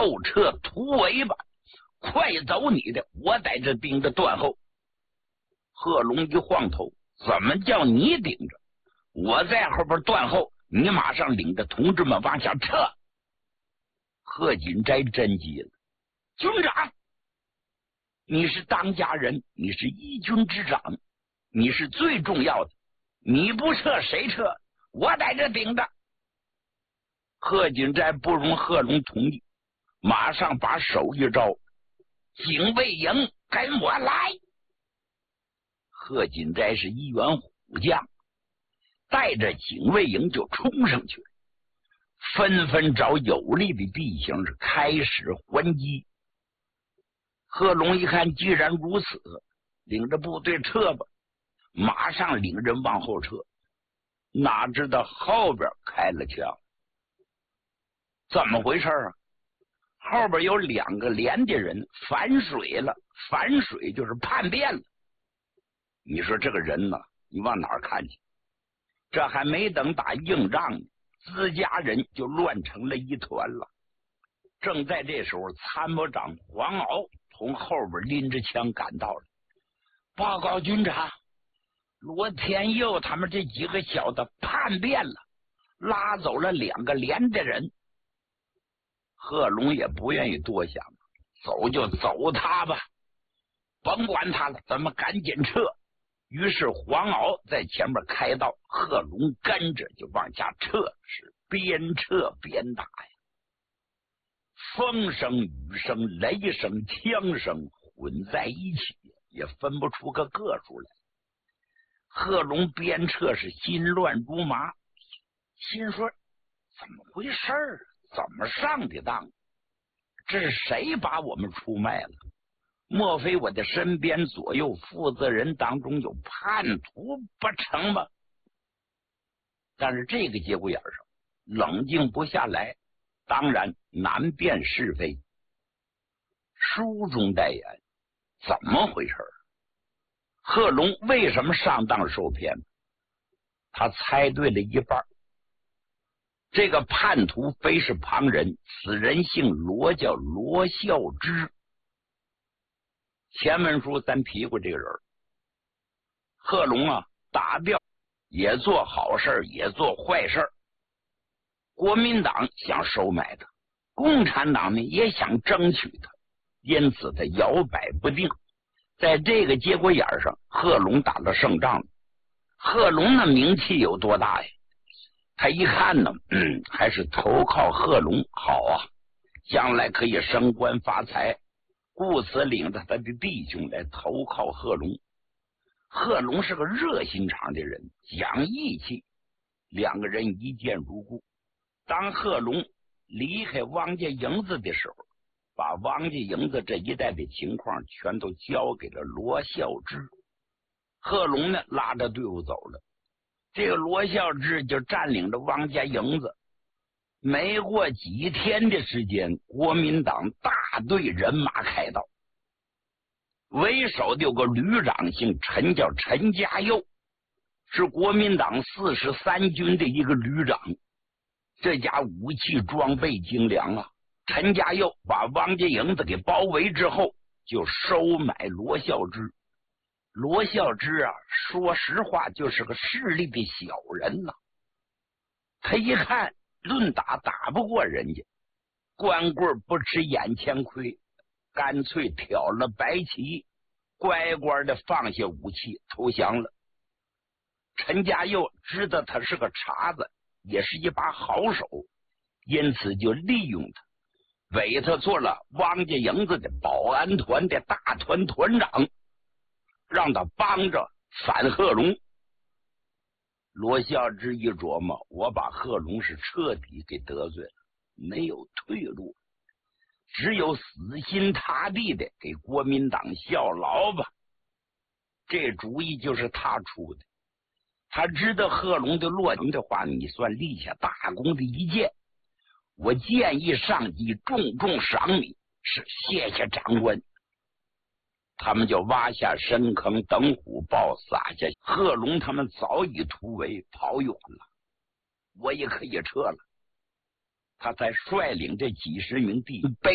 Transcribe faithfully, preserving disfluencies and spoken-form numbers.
后撤突围吧，快走你的，我在这盯着断后。贺龙一晃头，怎么叫你顶着？我在后边断后，你马上领着同志们往下撤。贺锦斋真急了，军长，你是当家人，你是一军之长，你是最重要的，你不撤谁撤？我在这顶着。贺锦斋不容贺龙同意，马上把手一招，警卫营跟我来。贺锦斋是一员虎将，带着警卫营就冲上去了，纷纷找有利的地形是开始还击。贺龙一看既然如此，领着部队撤吧，马上领人往后撤，哪知道后边开了枪。怎么回事啊？后边有两个连的人反水了，反水就是叛变了。你说这个人呢，你往哪儿看去？这还没等打硬仗呢，自家人就乱成了一团了。正在这时候，参谋长黄鳌从后边拎着枪赶到了，报告军长，罗天佑他们这几个小子叛变了，拉走了两个连的人。贺龙也不愿意多想，走就走他吧，甭管他了，咱们赶紧撤。于是黄鳌在前面开道，贺龙跟着就往下撤，是边撤边打呀。风声、雨声、雷声、枪声混在一起，也分不出个个数来。贺龙边撤是心乱如麻，心说怎么回事儿？怎么上的当？这是谁把我们出卖了？莫非我的身边左右负责人当中有叛徒不成吗？但是这个节骨眼上冷静不下来，当然难辨是非。书中代言，怎么回事？贺龙为什么上当受骗？他猜对了一半。这个叛徒非是旁人，此人姓罗，叫罗孝之。前文书咱提过这个人，贺龙啊，打掉也做好事也做坏事。国民党想收买他，共产党呢也想争取他，因此他摇摆不定。在这个节骨眼上，贺龙打了胜仗。贺龙的名气有多大呀？他一看呢，嗯，还是投靠贺龙好啊，将来可以升官发财，故此领着他的弟兄来投靠贺龙。贺龙是个热心肠的人，讲义气，两个人一见如故。当贺龙离开汪家营子的时候，把汪家营子这一带的情况全都交给了罗孝之。贺龙呢，拉着队伍走了。这个罗孝之就占领着汪家营子，没过几天的时间，国民党大队人马开道，为首的有个旅长，姓陈，叫陈家佑，是国民党四十三军的一个旅长。这家武器装备精良啊！陈家佑把汪家营子给包围之后，就收买罗孝之。罗孝之啊，说实话就是个势力的小人呐、啊。他一看论打打不过人家，光棍不吃眼前亏，干脆挑了白旗，乖乖的放下武器投降了。陈家佑知道他是个茬子，也是一把好手，因此就利用他，委他做了汪家营子的保安团的大团团长，让他帮着反贺龙。罗孝之一琢磨，我把贺龙是彻底给得罪了，没有退路，只有死心塌地的给国民党效劳吧。这主意就是他出的。他知道贺龙的落成的话，你算立下大功的一件。我建议上级重重赏你，是谢谢长官。他们就挖下深坑，等虎豹撒下。贺龙他们早已突围跑远了，我也可以撤了。他才率领这几十名弟兄背